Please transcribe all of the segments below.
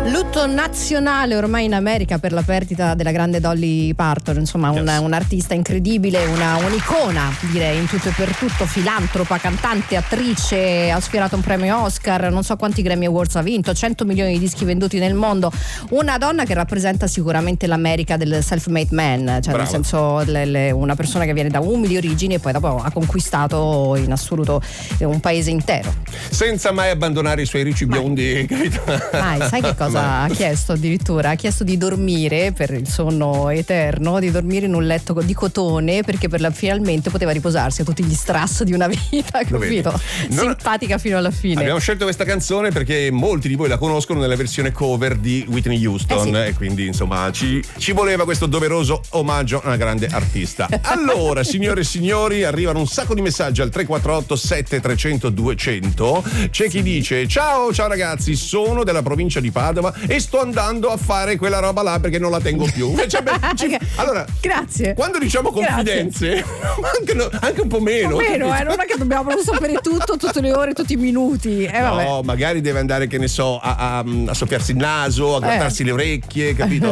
Lutto nazionale ormai in America per la perdita della grande Dolly Parton, insomma un'artista incredibile, un'icona direi in tutto e per tutto, filantropa, cantante, attrice, ha sfiorato un premio Oscar, non so quanti Grammy Awards ha vinto, 100 milioni di dischi venduti nel mondo, una donna che rappresenta sicuramente l'America del self-made man, cioè nel senso una persona che viene da umili origini e poi dopo ha conquistato in assoluto un paese intero. Senza mai abbandonare i suoi ricci biondi, capito? Sai che cosa ha chiesto addirittura? Ha chiesto di dormire per il sonno eterno, di dormire in un letto di cotone perché finalmente poteva riposarsi a tutti gli stress di una vita, capito? Simpatica fino alla fine. Abbiamo scelto questa canzone perché molti di voi la conoscono nella versione cover di Whitney Houston, e quindi insomma ci voleva questo doveroso omaggio a una grande artista. Allora, signore e signori, arrivano un sacco di messaggi al 348 7300 200. C'è chi dice: ciao ragazzi, sono della provincia di Padova e sto andando a fare quella roba là perché non la tengo più. Allora, grazie. Quando diciamo confidenze, anche un po' meno. Non è che dobbiamo sapere tutto, tutte le ore, tutti i minuti. No, magari deve andare, che ne so, a soffiarsi il naso, a grattarsi le orecchie, capito?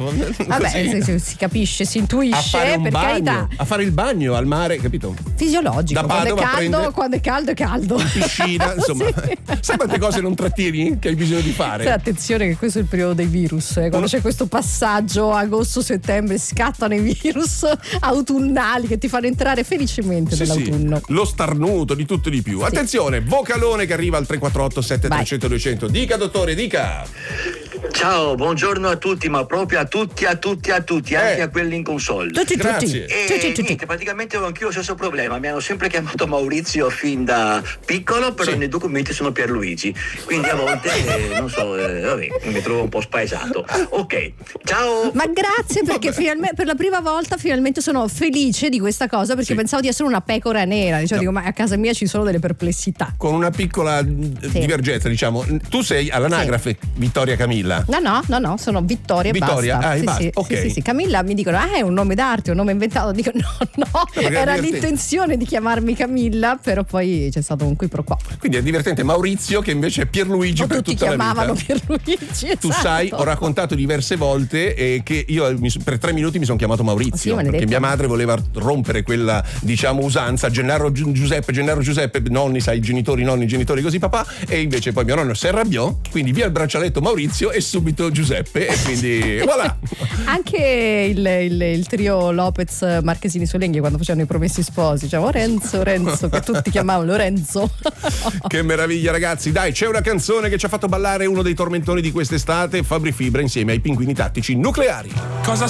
Vabbè, si capisce, si intuisce, per carità. A fare il bagno al mare, capito? Fisiologico. Da Padova quando è caldo è caldo. In piscina, insomma. Sai quante cose non trattieni che hai bisogno di fare? Attenzione che questo è il periodo dei virus, quando c'è questo passaggio agosto-settembre scattano i virus autunnali che ti fanno entrare felicemente nell'autunno. Sì. Lo starnuto, di tutto e di più. Sì. Attenzione, vocalone che arriva al 348 7300 200. Dica dottore, dica. Ciao, buongiorno a tutti, ma proprio a tutti, anche a quelli in console. Grazie. Niente, praticamente ho anch'io lo stesso problema. Mi hanno sempre chiamato Maurizio fin da piccolo, però nei documenti sono Pierluigi. Quindi a volte, non so, mi trovo un po' spaesato. Ok, ciao. Ma grazie, perché finalmente, per la prima volta, finalmente sono felice di questa cosa, perché pensavo di essere una pecora nera. Dico, ma a casa mia ci sono delle perplessità. Con una piccola divergenza, diciamo. Tu sei all'anagrafe Vittoria Camilla. No, sono Vittoria. Basta. Sì. Okay. Sì. Camilla mi dicono: è un nome d'arte, un nome inventato. Dico no, era l'intenzione di chiamarmi Camilla, però poi c'è stato un qui pro quo. Quindi è divertente Maurizio, che invece è Pierluigi per tutta la vita. Tutti chiamavano Pierluigi. Tu sai, ho raccontato diverse volte che io per 3 minuti mi sono chiamato Maurizio, perché mia madre voleva rompere quella, diciamo, usanza. Gennaro Giuseppe, nonni, sai, genitori così papà, e invece poi mio nonno si arrabbiò, quindi via il braccialetto Maurizio e subito Giuseppe, e quindi voilà. Anche il trio Lopez Marchesini Solenghi, quando facevano i Promessi Sposi, diciamo Renzo, che tutti chiamavano Lorenzo. Che meraviglia, ragazzi. Dai, c'è una canzone che ci ha fatto ballare uno dei tormentoni di quest'estate, Fabri Fibra insieme ai Pinguini Tattici Nucleari. Cosa